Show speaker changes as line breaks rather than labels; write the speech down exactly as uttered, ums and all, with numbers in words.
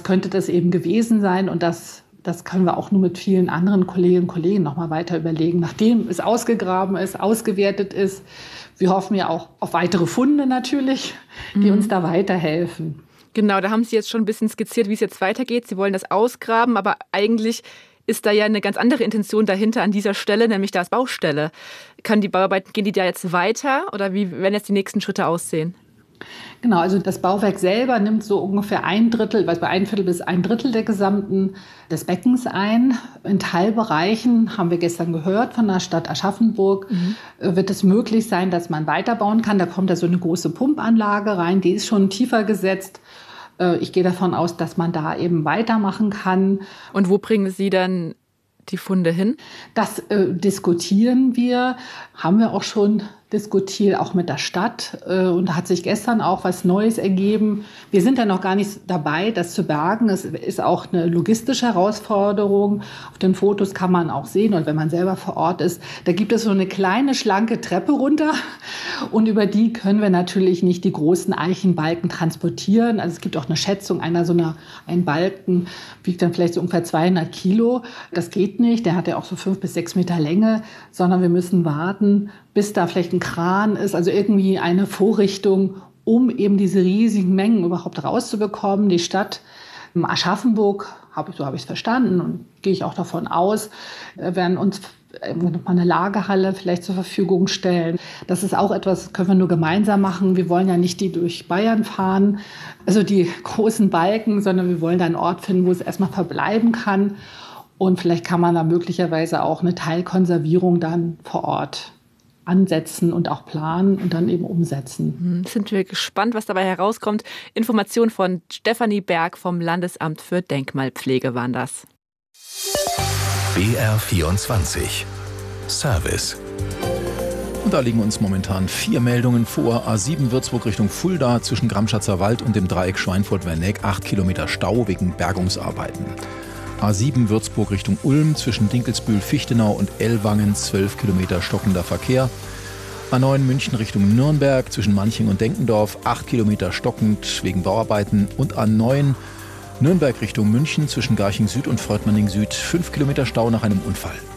was könnte das eben gewesen sein? Und das, das können wir auch nur mit vielen anderen Kolleginnen und Kollegen noch mal weiter überlegen, nachdem es ausgegraben ist, ausgewertet ist. Wir hoffen ja auch auf weitere Funde natürlich, die mhm. uns da weiterhelfen.
Genau, da haben Sie jetzt schon ein bisschen skizziert, wie es jetzt weitergeht. Sie wollen das ausgraben, aber eigentlich ist da ja eine ganz andere Intention dahinter an dieser Stelle, nämlich da ist Baustelle. Können die Bauarbeiten, gehen die da jetzt weiter oder wie werden jetzt die nächsten Schritte aussehen?
Genau, also das Bauwerk selber nimmt so ungefähr ein Drittel, also ein Viertel bis ein Drittel der gesamten des Beckens ein. In Teilbereichen, haben wir gestern gehört von der Stadt Aschaffenburg, mhm. wird es möglich sein, dass man weiterbauen kann. Da kommt da so eine große Pumpanlage rein, die ist schon tiefer gesetzt. Ich gehe davon aus, dass man da eben weitermachen kann.
Und wo bringen Sie dann die Funde hin?
Das äh, diskutieren wir, haben wir auch schon diskutiert, auch mit der Stadt. Äh, und da hat sich gestern auch was Neues ergeben. Wir sind da noch gar nicht dabei, das zu bergen. Es ist auch eine logistische Herausforderung. Auf den Fotos kann man auch sehen, und wenn man selber vor Ort ist, da gibt es so eine kleine, schlanke Treppe runter. Und über die können wir natürlich nicht die großen Eichenbalken transportieren. Also es gibt auch eine Schätzung, einer so einer, ein Balken wiegt dann vielleicht so ungefähr zweihundert Kilo. Das geht nicht, der hat ja auch so fünf bis sechs Meter Länge, sondern wir müssen warten, bis da vielleicht ein Kran ist, also irgendwie eine Vorrichtung, um eben diese riesigen Mengen überhaupt rauszubekommen. Die Stadt Aschaffenburg, hab ich, so habe ich es verstanden und gehe ich auch davon aus, werden uns noch mal eine Lagerhalle vielleicht zur Verfügung stellen. Das ist auch etwas, können wir nur gemeinsam machen. Wir wollen ja nicht die durch Bayern fahren, also die großen Balken, sondern wir wollen da einen Ort finden, wo es erstmal verbleiben kann. Und vielleicht kann man da möglicherweise auch eine Teilkonservierung dann vor Ort ansetzen und auch planen und dann eben umsetzen.
Sind wir gespannt, was dabei herauskommt. Informationen von Stefanie Berg vom Landesamt für Denkmalpflege waren das.
B R vierundzwanzig Service.
Und da liegen uns momentan vier Meldungen vor. A sieben Würzburg Richtung Fulda zwischen Gramschatzer Wald und dem Dreieck Schweinfurt-Werneck. acht Kilometer Stau wegen Bergungsarbeiten. A sieben Würzburg Richtung Ulm zwischen Dinkelsbühl-Fichtenau und Ellwangen. zwölf Kilometer stockender Verkehr. A neun München Richtung Nürnberg zwischen Manching und Denkendorf. acht Kilometer stockend wegen Bauarbeiten. Und A neun Nürnberg Richtung München zwischen Garching Süd und Freudmanning Süd. fünf Kilometer Stau nach einem Unfall.